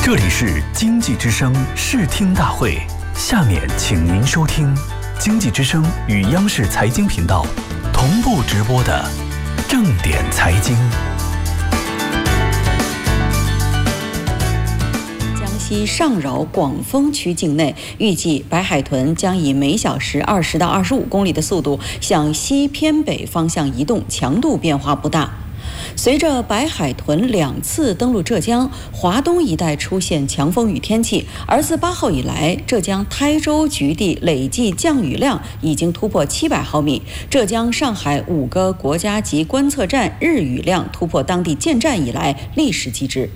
这里是经济之声视听大会，下面请您收听经济之声与央视财经频道同步直播的正点财经。 江西上饶广丰区境内，预计白海豚将以每小时20到25公里的速度向西偏北方向移动，强度变化不大。随着白海豚2次登陆浙江、华东一带出现强风雨天气，而自8号以来，浙江台州局地累计降雨量已经突破700毫米，浙江、上海5个国家级观测站日雨量突破当地建站以来历史极值。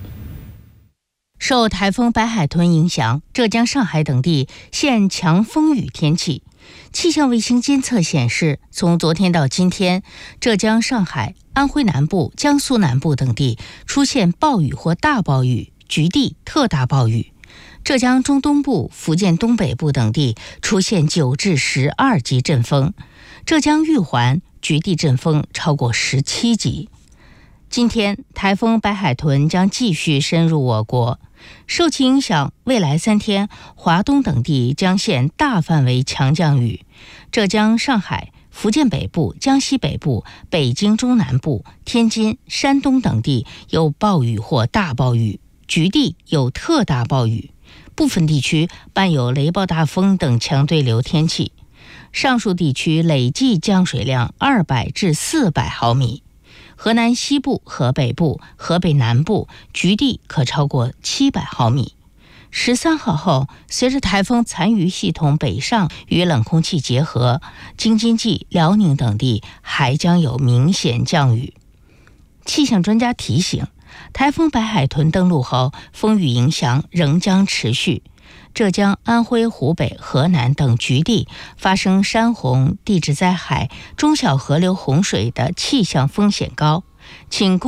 受台风白海豚影响，浙江、上海等地现强风雨天气。气象卫星监测显示，从昨天到今天，浙江、上海、安徽南部、江苏南部等地出现暴雨或大暴雨，局地特大暴雨。浙江中东部、福建东北部等地出现9至12级阵风，浙江玉环局地阵风超过17级。今天，台风白海豚将继续深入我国。受其影响，未来3天，华东等地将现大范围强降雨，浙江、上海、福建北部、江西北部、北京中南部、天津、山东等地有暴雨或大暴雨，局地有特大暴雨，部分地区伴有雷暴大风等强对流天气。上述地区累计降水量200至400毫米。河南西部和北部、河北南部局地可超过700毫米。13号后，随着台风残余系统北上与冷空气结合，京津冀、辽宁等地还将有明显降雨。气象专家提醒，台风白海豚登陆后，风雨影响仍将持续。浙江、安徽、湖北、河南等局地发生山洪、地质灾害、中小河流洪水的气象风险高，请